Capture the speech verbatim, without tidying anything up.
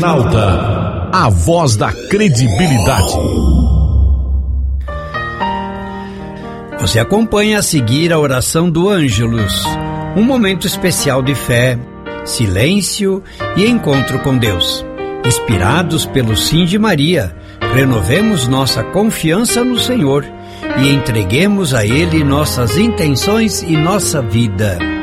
Internauta, a voz da credibilidade. Você acompanha a seguir a oração do Ângelus, um momento especial de fé, silêncio e encontro com Deus. Inspirados pelo Sim de Maria, renovemos nossa confiança no Senhor e entreguemos a Ele nossas intenções e nossa vida.